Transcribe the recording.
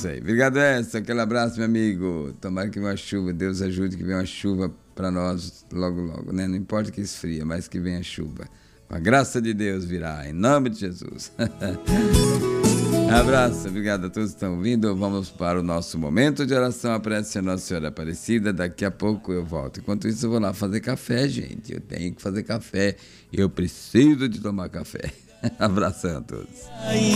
isso aí. Obrigado, Edson. Aquele abraço, meu amigo. Tomara que venha uma chuva. Deus ajude que venha uma chuva para nós logo, logo, né? Não importa que esfria, mas que venha chuva. Com a graça de Deus virá, em nome de Jesus. Abraço, obrigado a todos que estão ouvindo. Vamos para o nosso momento de oração, a prece a Nossa Senhora Aparecida. Daqui a pouco eu volto. Enquanto isso, eu vou lá fazer café, gente. Eu tenho que fazer café. Eu preciso de tomar café. Abração a todos.